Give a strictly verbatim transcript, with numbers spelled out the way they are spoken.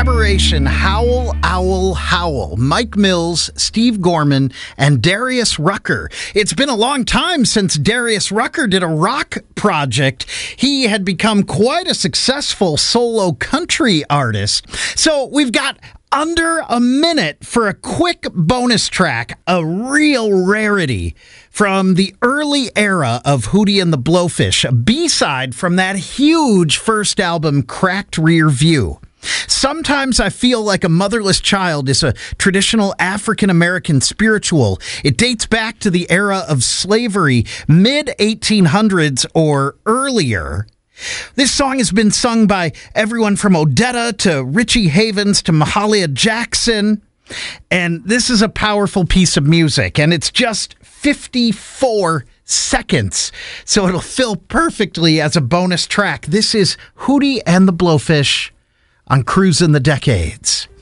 collaboration Howl, Owl, Howl. Mike Mills, Steve Gorman, and Darius Rucker. It's been a long time since Darius Rucker did a rock project. He had become quite a successful solo country artist. So we've got under a minute for a quick bonus track, a real rarity from the early era of Hootie and the Blowfish, a B-side from that huge first album, Cracked Rear View. Sometimes I feel like a motherless child is a traditional African-American spiritual. It dates back to the era of slavery, mid eighteen hundreds or earlier. This song has been sung by everyone from Odetta to Richie Havens to Mahalia Jackson. And this is a powerful piece of music, and it's just fifty-four seconds. So it'll fill perfectly as a bonus track. This is Hootie and the Blowfish on Cruising the Decades.